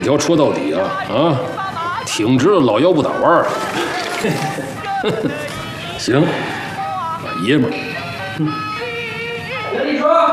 一条戳到底啊！啊，挺直了老腰不打弯儿。行，俺爷们儿。 袁立说，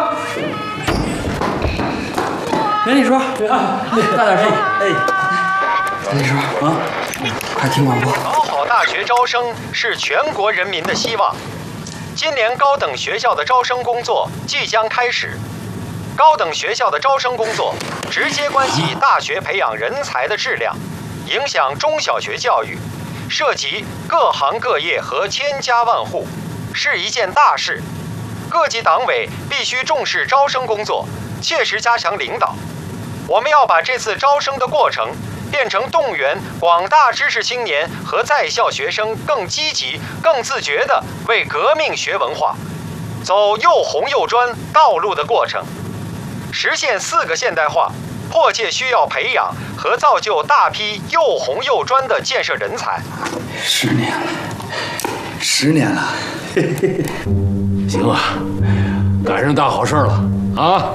袁立说，大点声。袁立说啊，快听广播。 搞好大学招生是全国人民的希望。今年高等学校的招生工作即将开始。高等学校的招生工作直接关系大学培养人才的质量，影响中小学教育，涉及各行各业和千家万户，是一件大事。各级党委必须重视招生工作，切实加强领导。我们要把这次招生的过程变成动员广大知识青年和在校学生更积极、更自觉地为革命学文化，走又红又专道路的过程。实现4个现代化，迫切需要培养和造就大批又红又专的建设人才。 10年了，10年了。 行啊，赶上大好事了啊！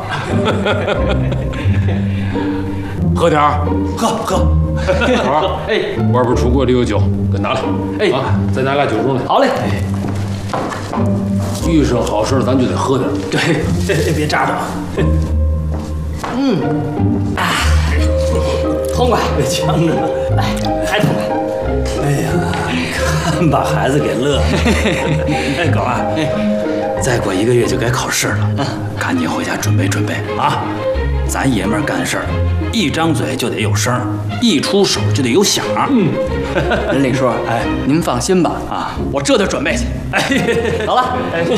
喝点儿， 喝。 好，哎，外边橱柜里有酒，给拿来。哎，啊，再拿俩酒盅来。 好嘞。 遇上好事咱就得喝点。 对，别扎着。痛快，别呛着了。来，还痛快。哎呀，看把孩子给乐的。哎，狗啊，再过1个月就该考试了，赶紧回家准备准备啊！咱爷们儿干事儿，一张嘴就得有声，一出手就得有响。 任李叔，哎，您放心吧， 啊， 我这就准备去。走了。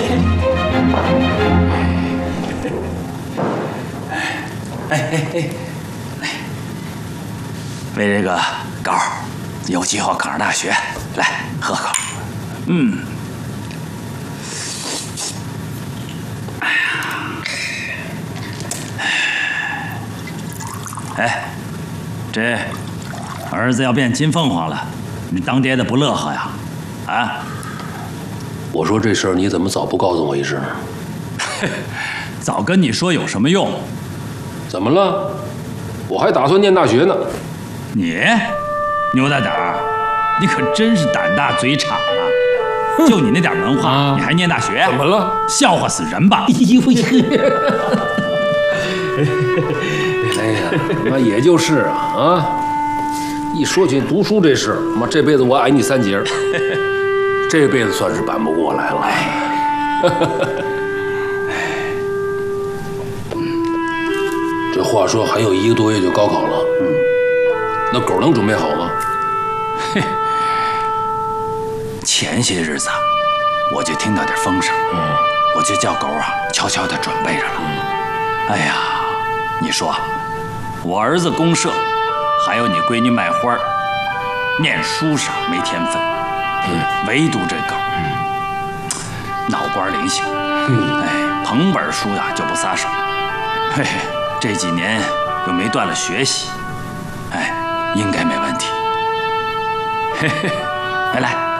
为这个高儿有计划考上大学，来喝口。哎，这儿子要变金凤凰了，你当爹的不乐呵呀？啊？ 我说这事儿你怎么早不告诉我一声？ 早跟你说有什么用？ 怎么了？我还打算念大学呢。 你牛大胆儿，你可真是胆大嘴敞啊！就你那点文化，你还念大学？ 怎么了？ 笑话死人吧！ 哎呀，妈也就是啊，一说起读书这事，妈这辈子我矮你3截，这辈子算是扳不过来了。这话说还有1个多月就高考了，那狗能准备好吗？ 前些日子我就听到点风声，我就叫狗啊悄悄地准备着了。哎呀，你说我儿子公社，还有你闺女卖花，念书上没天分，唯独这狗，脑瓜灵性，捧本书呀就不撒手，嘿嘿，这几年又没断了学习，应该没问题。嘿嘿，来。